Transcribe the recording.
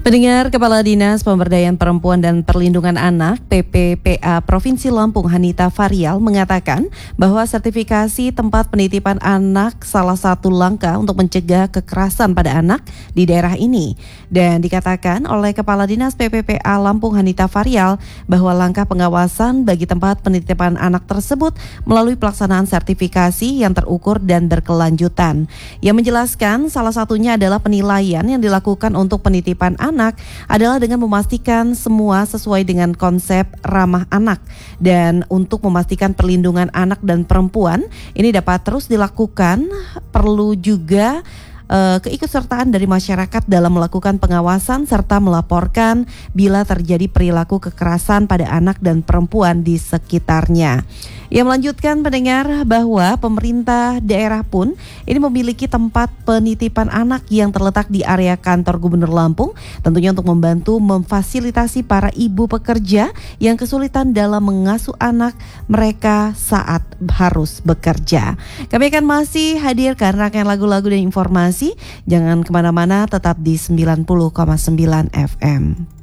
Pendengar, Kepala Dinas Pemberdayaan Perempuan dan Perlindungan Anak PPPA Provinsi Lampung Hanita Farial mengatakan bahwa sertifikasi tempat penitipan anak salah satu langkah untuk mencegah kekerasan pada anak di daerah ini. Dan dikatakan oleh Kepala Dinas PPPA Lampung Hanita Farial bahwa langkah pengawasan bagi tempat penitipan anak tersebut melalui pelaksanaan sertifikasi yang terukur dan berkelanjutan. Ia menjelaskan salah satunya adalah penilaian yang dilakukan untuk penitipan anak adalah dengan memastikan semua sesuai dengan konsep ramah anak, dan untuk memastikan perlindungan anak dan perempuan ini dapat terus dilakukan, perlu juga keikutsertaan dari masyarakat dalam melakukan pengawasan serta melaporkan bila terjadi perilaku kekerasan pada anak dan perempuan di sekitarnya. Ia melanjutkan, pendengar, bahwa pemerintah daerah pun ini memiliki tempat penitipan anak yang terletak di area kantor Gubernur Lampung, tentunya untuk membantu memfasilitasi para ibu pekerja yang kesulitan dalam mengasuh anak mereka saat harus bekerja. Kami akan masih hadirkan rangkaian lagu-lagu dan informasi. Jangan kemana-mana, tetap di 90,9 FM.